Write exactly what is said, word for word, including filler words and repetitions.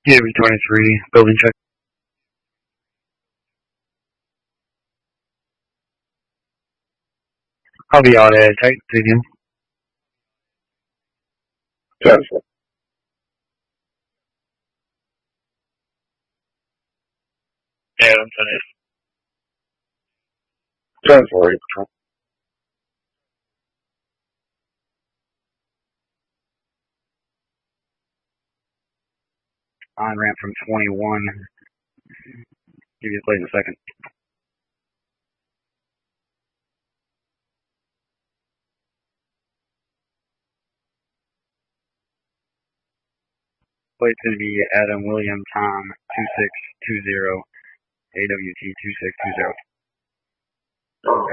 P W twenty-three, building check. I'll be out at tight stadium. Tesla. Yeah, I'm finished. Tesla, eight patrol. On ramp from twenty-one. Give you a plate in a second. Plate's going to be Adam William Tom two six two zero, A W T two six two zero.